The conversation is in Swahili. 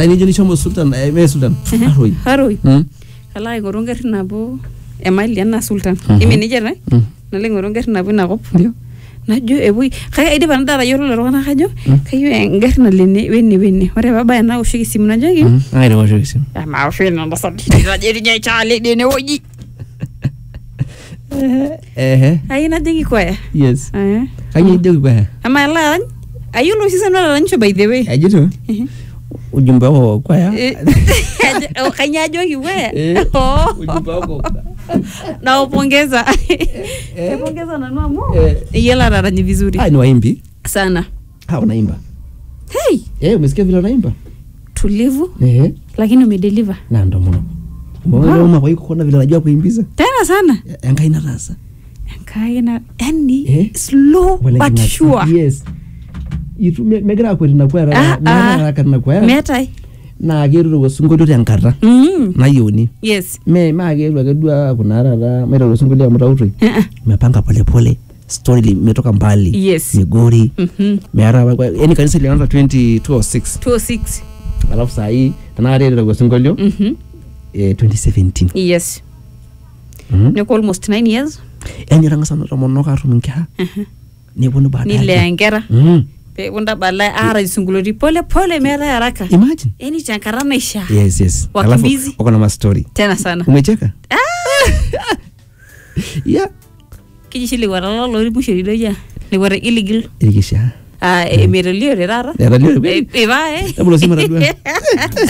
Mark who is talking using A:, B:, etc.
A: Saini joni shomo sultan me sultan. Haroi.
B: Haroi. Kala aing'oru ngarri nabo emali ena sultan. Ime nejia taa. Nalo aing'oru ngarri nabo inakop.
A: Ndio.
B: Najo epuoi kake aidipa nanu atayiolo lelo tung'anak ajo kayieu engarri nalo wene. Ore paabaya naoshoki esimu najoki.
A: Naoshoki esimu.
B: Maoshoki nanu tasati. Najo etii chale enewueji. Ayieu najoki kwaya.
A: Yes. Kayieu ijoki kwaya.
B: Ama alo arany. Ayiolo oshi sinanu ataranyisho by the way.
A: Ajito. Ujumbe wako kwaya.
B: Kanya ajoki kwaya.
A: Ujumbe wako.
B: Naupongeza. Napongeza nanu amu. Iyiolo ataranyi vizuri.
A: Ni waimbi.
B: Sana.
A: Unaimba.
B: Hey.
A: Umesikia vile unaimba?
B: Tulivu. Lakini umedeliver.
A: Na ndo mno. Mbona kwa hiyo kuna vile unajua kuimbiza?
B: Tena sana.
A: Enkai na rasa.
B: Enkai na slow but sure.
A: Yes. Itu megira kwenda kwa haraka na kwa.
B: Metai.
A: Na ageru wasungolo tenkata. Nayioni.
B: Yes.
A: Ageru akedua kuna harara mera wasungolo mtautoi. Mepanga pole pole. Story imetoka mbali.
B: Yes.
A: Migori. Mera yani kanisa lilianza 206. Alafu saa hii tanarera wasungolo 2017.
B: Yes. Niko almost 9 years.
A: Yani rangasa na tomonoka aruminka. Nibonu baadaye.
B: Nilengera. Pekunda bala ara isungulori pole pole mera haraka.
A: Imagine.
B: Yani chankara maisha.
A: Yes.
B: Wakimbizi.
A: Wako na ma story.
B: Tena sana.
A: Umecheka? Yeah.
B: Kijishili warala lori mushirido ya. Ni wara illegal.
A: Ilikisha.
B: Emerelio rara.
A: Erelio.
B: Eva
A: Tabulo sima radua.